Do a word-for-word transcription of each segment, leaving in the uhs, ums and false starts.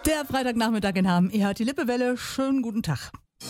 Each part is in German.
Der Freitagnachmittag in Hamm. Ihr hört die Lippewelle. Schönen guten Tag.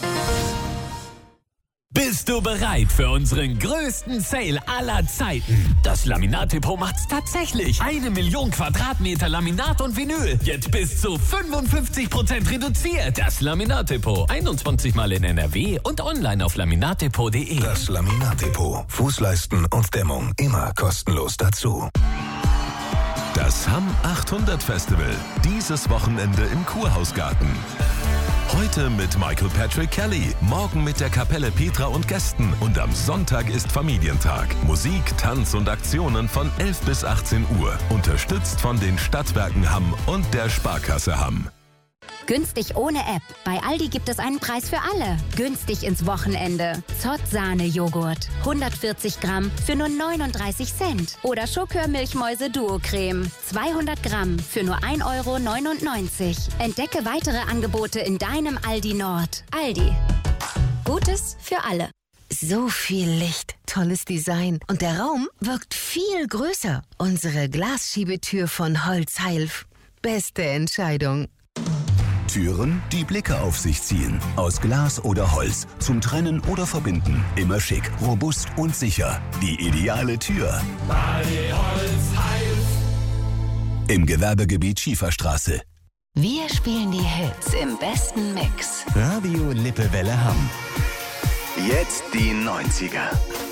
Bist du bereit für unseren größten Sale aller Zeiten? Das Laminat-Depot macht's tatsächlich. Eine Million Quadratmeter Laminat und Vinyl. Jetzt bis zu fünfundfünfzig Prozent reduziert. Das Laminat-Depot. einundzwanzig Mal in N R W und online auf laminatdepot punkt de. Das Laminat-Depot. Fußleisten und Dämmung immer kostenlos dazu. Das Hamm achthundert Festival. Dieses Wochenende im Kurhausgarten. Heute mit Michael Patrick Kelly, morgen mit der Kapelle Petra und Gästen und am Sonntag ist Familientag. Musik, Tanz und Aktionen von elf bis achtzehn Uhr. Unterstützt von den Stadtwerken Hamm und der Sparkasse Hamm. Günstig ohne App. Bei Aldi gibt es einen Preis für alle. Günstig ins Wochenende. Zott-Sahne-Joghurt. hundertvierzig Gramm für nur neununddreißig Cent. Oder Schokör-Milchmäuse-Duo-Creme. zweihundert Gramm für nur ein Euro neunundneunzig. Entdecke weitere Angebote in deinem Aldi Nord. Aldi. Gutes für alle. So viel Licht, tolles Design und der Raum wirkt viel größer. Unsere Glasschiebetür von Holzheilf. Beste Entscheidung. Türen, die Blicke auf sich ziehen. Aus Glas oder Holz. Zum Trennen oder Verbinden. Immer schick, robust und sicher. Die ideale Tür. Bei Holzheilf. Im Gewerbegebiet Schieferstraße. Wir spielen die Hits im besten Mix. Radio Lippewelle Hamm. Jetzt die neunziger.